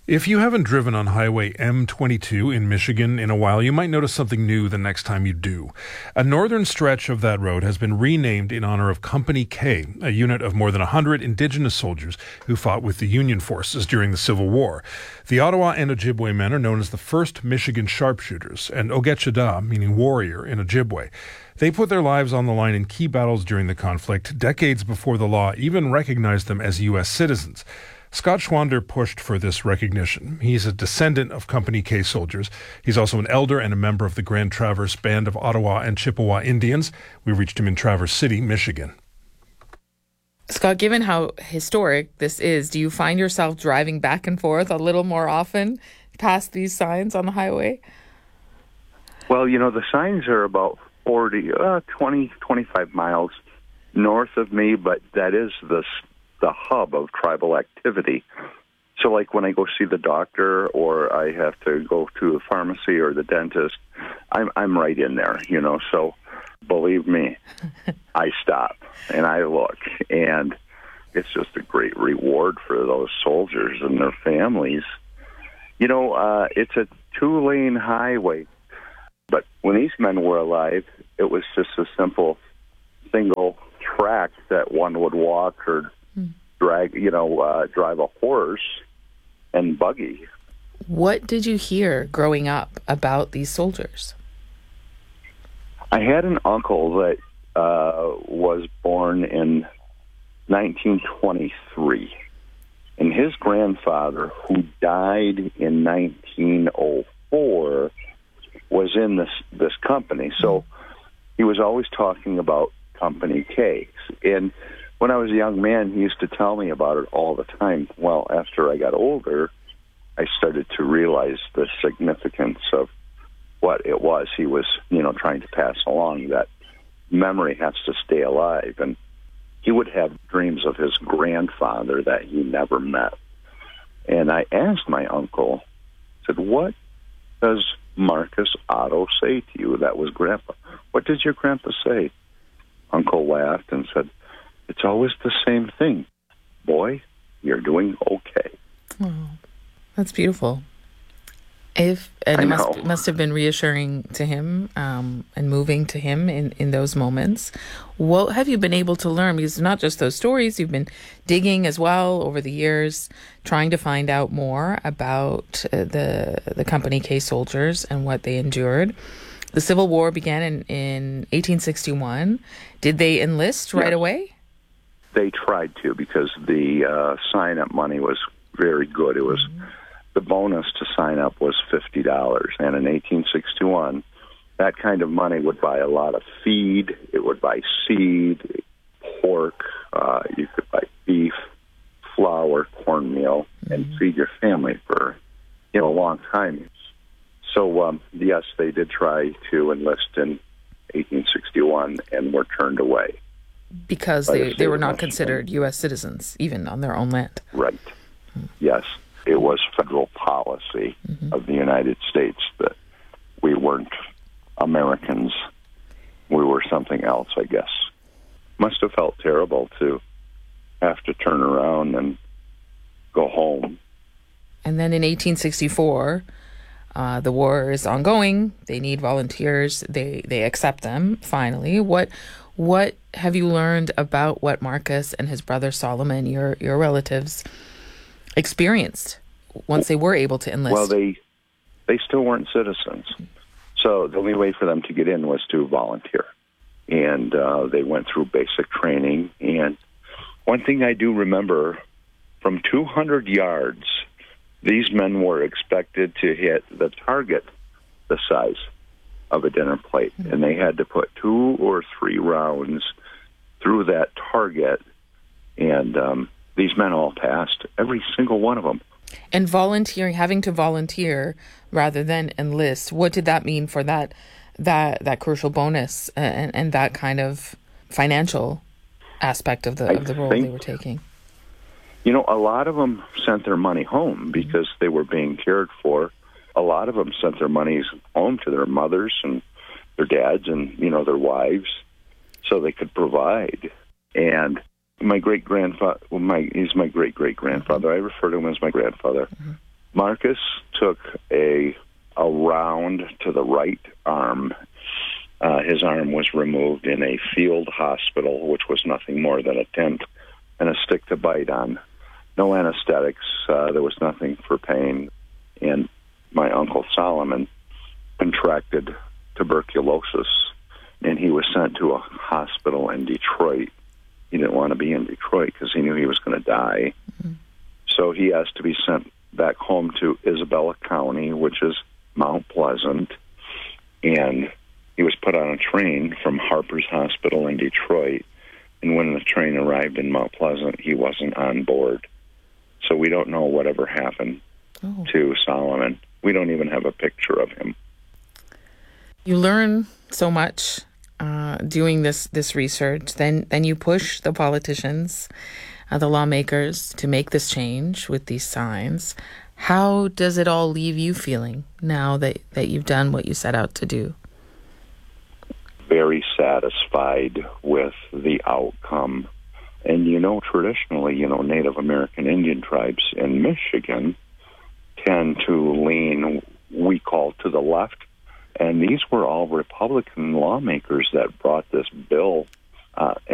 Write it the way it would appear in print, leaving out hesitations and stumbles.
If you haven't driven on Highway M22 in Michigan in a while, you might notice something new the next time you do. A northern stretch of that road has been renamed in honor of Company K, a unit of more than 100 Indigenous soldiers who fought with the Union forces during the Civil War. The Ottawa and Ojibwe men are known as the first Michigan sharpshooters, and Ogechada, meaning warrior in Ojibwe. They put their lives on the line in key battles during the conflict, decades before the law even recognized them as U.S. citizens. Scott Schwander pushed for this recognition. He's a descendant of Company K soldiers. He's also an elder and a member of the Grand Traverse Band of Ottawa and Chippewa Indians. We reached him in Traverse City, Michigan. Scott, given how historic this is, do you find yourself driving back and forth a little more often past these signs on the highway? Well, the signs are about 25 miles north of me, but that is the hub of tribal activity. So like when I go see the doctor or I have to go to the pharmacy or the dentist, I'm right in there, so believe me, I stop and I look, and it's just a great reward for those soldiers and their families. It's a 2-lane highway, but when these men were alive, it was just a simple single track that one would walk or drive a horse and buggy. What did you hear growing up about these soldiers? I had an uncle that was born in 1923, and his grandfather, who died in 1904, was in this company. So he was always talking about Company K. And when I was a young man, he used to tell me about it all the time. Well, after I got older, I started to realize the significance of what it was he was, trying to pass along, that memory has to stay alive. And he would have dreams of his grandfather that he never met. And I asked my uncle, I said, what does Marcus Otto say to you? That was Grandpa. What did your grandpa say? Uncle laughed and said, it's always the same thing. Boy, you're doing okay. Oh, that's beautiful. It must have been reassuring to him and moving to him in those moments. What have you been able to learn? Because not just those stories, you've been digging as well over the years, trying to find out more about the Company K soldiers and what they endured. The Civil War began in 1861. Did they enlist right away? They tried to, because the sign-up money was very good. It was the bonus to sign up was $50, and in 1861, that kind of money would buy a lot of feed. It would buy seed, pork. You could buy beef, flour, cornmeal, and feed your family for a long time. So yes, they did try to enlist in 1861 and were turned away. Because they were not considered U.S. citizens, even on their own land. Right. Yes. It was federal policy of the United States that we weren't Americans. We were something else, I guess. Must have felt terrible to have to turn around and go home. And then in 1864, the war is ongoing. They need volunteers. They accept them, finally. What have you learned about what Marcus and his brother Solomon, your relatives, experienced once they were able to enlist? Well, they still weren't citizens. So the only way for them to get in was to volunteer. And they went through basic training. And one thing I do remember, from 200 yards, these men were expected to hit the target the size of a dinner plate. And they had to put 2 or 3 rounds through that target. And these men all passed, every single one of them. And volunteering, having to volunteer rather than enlist, what did that mean for that crucial bonus and that kind of financial aspect of the role they were taking? A lot of them sent their money home because they were being cared for. A lot of them sent their monies home to their mothers and their dads and, their wives so they could provide. And my great-grandfather, he's my great-great-grandfather. I refer to him as my grandfather. Marcus took a round to the right arm. His arm was removed in a field hospital, which was nothing more than a tent and a stick to bite on. No anesthetics. There was nothing for pain. And my Uncle Solomon contracted tuberculosis, and he was sent to a hospital in Detroit. He didn't want to be in Detroit because he knew he was going to die. Mm-hmm. So he asked to be sent back home to Isabella County, which is Mount Pleasant, and he was put on a train from Harper's Hospital in Detroit, and when the train arrived in Mount Pleasant, he wasn't on board. So we don't know whatever happened to Solomon. We don't even have a picture of him. You learn so much doing this research. Then you push the politicians, the lawmakers, to make this change with these signs. How does it all leave you feeling now that you've done what you set out to do? Very satisfied with the outcome. And, traditionally, Native American Indian tribes in Michigan tend to lean, we call, to the left. And these were all Republican lawmakers that brought this bill